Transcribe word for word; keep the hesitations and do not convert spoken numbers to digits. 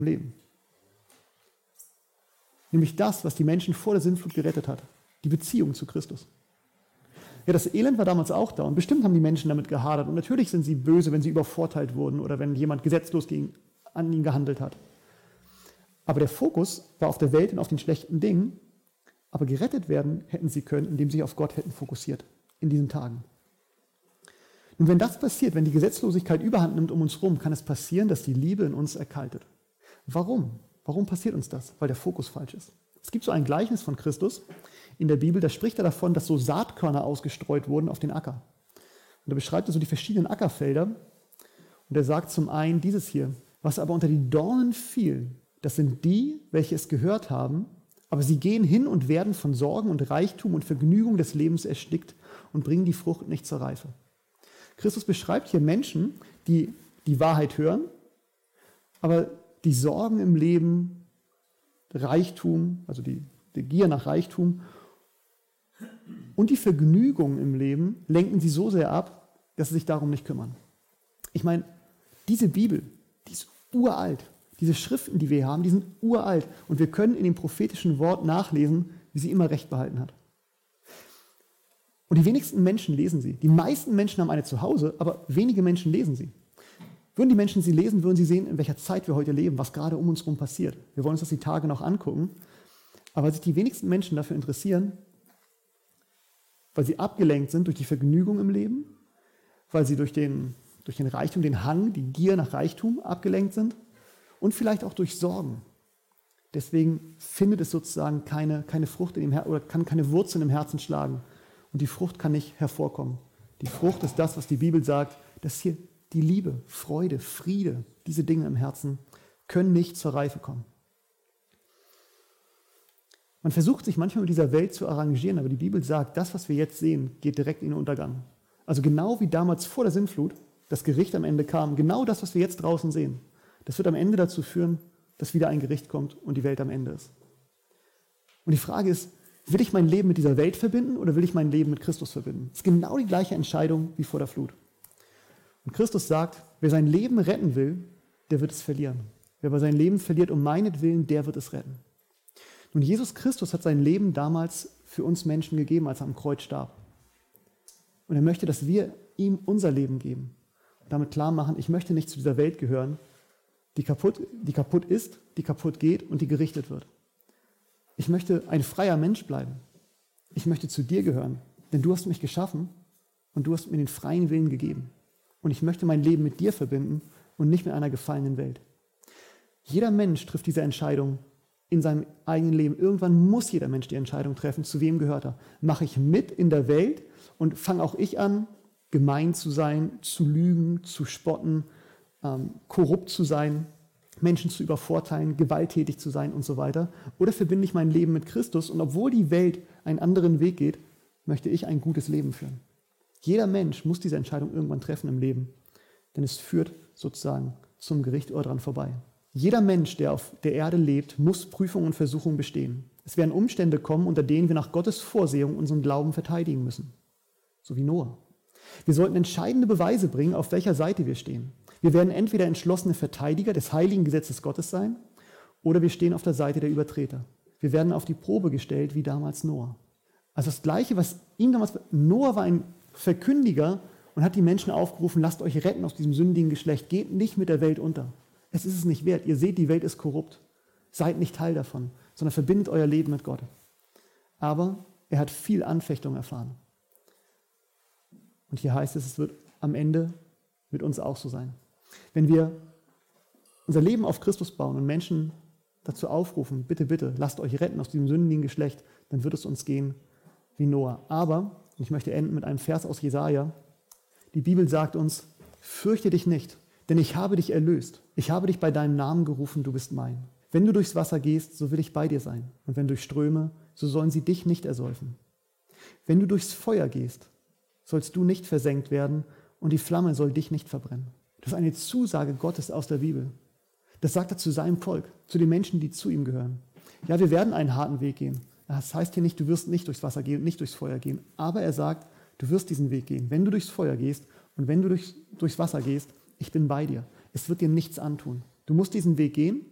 Leben. Nämlich das, was die Menschen vor der Sintflut gerettet hat. Die Beziehung zu Christus. Ja, das Elend war damals auch da und bestimmt haben die Menschen damit gehadert und natürlich sind sie böse, wenn sie übervorteilt wurden oder wenn jemand gesetzlos gegen, an ihnen gehandelt hat. Aber der Fokus war auf der Welt und auf den schlechten Dingen, aber gerettet werden hätten sie können, indem sie sich auf Gott hätten fokussiert in diesen Tagen. Und wenn das passiert, wenn die Gesetzlosigkeit überhand nimmt um uns herum, kann es passieren, dass die Liebe in uns erkaltet. Warum? Warum passiert uns das? Weil der Fokus falsch ist. Es gibt so ein Gleichnis von Christus in der Bibel, da spricht er davon, dass so Saatkörner ausgestreut wurden auf den Acker. Und da beschreibt er so die verschiedenen Ackerfelder und er sagt zum einen dieses hier, was aber unter die Dornen fiel, das sind die, welche es gehört haben, aber sie gehen hin und werden von Sorgen und Reichtum und Vergnügung des Lebens erstickt und bringen die Frucht nicht zur Reife. Christus beschreibt hier Menschen, die die Wahrheit hören, aber die Sorgen im Leben, Reichtum, also die, die Gier nach Reichtum und die Vergnügung im Leben lenken sie so sehr ab, dass sie sich darum nicht kümmern. Ich meine, diese Bibel, die ist uralt. Diese Schriften, die wir haben, die sind uralt. Und wir können in dem prophetischen Wort nachlesen, wie sie immer Recht behalten hat. Und die wenigsten Menschen lesen sie. Die meisten Menschen haben eine zu Hause, aber wenige Menschen lesen sie. Würden die Menschen sie lesen, würden sie sehen, in welcher Zeit wir heute leben, was gerade um uns herum passiert. Wir wollen uns das die Tage noch angucken. Aber weil sich die wenigsten Menschen dafür interessieren, weil sie abgelenkt sind durch die Vergnügung im Leben, weil sie durch den, durch den Reichtum, den Hang, die Gier nach Reichtum abgelenkt sind und vielleicht auch durch Sorgen. Deswegen findet es sozusagen keine, keine Frucht in dem Her- oder kann keine Wurzeln im Herzen schlagen. Und die Frucht kann nicht hervorkommen. Die Frucht ist das, was die Bibel sagt, dass hier die Liebe, Freude, Friede, diese Dinge im Herzen können nicht zur Reife kommen. Man versucht sich manchmal mit dieser Welt zu arrangieren, aber die Bibel sagt, das, was wir jetzt sehen, geht direkt in den Untergang. Also genau wie damals vor der Sintflut das Gericht am Ende kam, genau das, was wir jetzt draußen sehen, das wird am Ende dazu führen, dass wieder ein Gericht kommt und die Welt am Ende ist. Und die Frage ist, will ich mein Leben mit dieser Welt verbinden oder will ich mein Leben mit Christus verbinden? Das ist genau die gleiche Entscheidung wie vor der Flut. Und Christus sagt, wer sein Leben retten will, der wird es verlieren. Wer aber sein Leben verliert um meinetwillen, der wird es retten. Nun, Jesus Christus hat sein Leben damals für uns Menschen gegeben, als er am Kreuz starb. Und er möchte, dass wir ihm unser Leben geben. Und damit klar machen, ich möchte nicht zu dieser Welt gehören, die kaputt, die kaputt ist, die kaputt geht und die gerichtet wird. Ich möchte ein freier Mensch bleiben. Ich möchte zu dir gehören, denn du hast mich geschaffen und du hast mir den freien Willen gegeben. Und ich möchte mein Leben mit dir verbinden und nicht mit einer gefallenen Welt. Jeder Mensch trifft diese Entscheidung in seinem eigenen Leben. Irgendwann muss jeder Mensch die Entscheidung treffen, zu wem gehört er. Mache ich mit in der Welt und fange auch ich an, gemein zu sein, zu lügen, zu spotten, ähm, korrupt zu sein, Menschen zu übervorteilen, gewalttätig zu sein und so weiter. Oder verbinde ich mein Leben mit Christus und obwohl die Welt einen anderen Weg geht, möchte ich ein gutes Leben führen. Jeder Mensch muss diese Entscheidung irgendwann treffen im Leben, denn es führt sozusagen zum Gericht oder dran vorbei. Jeder Mensch, der auf der Erde lebt, muss Prüfungen und Versuchungen bestehen. Es werden Umstände kommen, unter denen wir nach Gottes Vorsehung unseren Glauben verteidigen müssen. So wie Noah. Wir sollten entscheidende Beweise bringen, auf welcher Seite wir stehen. Wir werden entweder entschlossene Verteidiger des heiligen Gesetzes Gottes sein oder wir stehen auf der Seite der Übertreter. Wir werden auf die Probe gestellt, wie damals Noah. Also das Gleiche, was ihm damals... Noah war ein Verkündiger und hat die Menschen aufgerufen, lasst euch retten aus diesem sündigen Geschlecht, geht nicht mit der Welt unter. Es ist es nicht wert. Ihr seht, die Welt ist korrupt. Seid nicht Teil davon, sondern verbindet euer Leben mit Gott. Aber er hat viel Anfechtung erfahren. Und hier heißt es, es wird am Ende mit uns auch so sein. Wenn wir unser Leben auf Christus bauen und Menschen dazu aufrufen, bitte, bitte, lasst euch retten aus diesem sündigen Geschlecht, dann wird es uns gehen wie Noah. Aber, und ich möchte enden mit einem Vers aus Jesaja, die Bibel sagt uns, fürchte dich nicht, denn ich habe dich erlöst. Ich habe dich bei deinem Namen gerufen, du bist mein. Wenn du durchs Wasser gehst, so will ich bei dir sein. Und wenn durch Ströme, so sollen sie dich nicht ersäufen. Wenn du durchs Feuer gehst, sollst du nicht versenkt werden und die Flamme soll dich nicht verbrennen. Das ist eine Zusage Gottes aus der Bibel. Das sagt er zu seinem Volk, zu den Menschen, die zu ihm gehören. Ja, wir werden einen harten Weg gehen. Das heißt hier nicht, du wirst nicht durchs Wasser gehen, nicht durchs Feuer gehen. Aber er sagt, du wirst diesen Weg gehen. Wenn du durchs Feuer gehst und wenn du durchs, durchs Wasser gehst, ich bin bei dir. Es wird dir nichts antun. Du musst diesen Weg gehen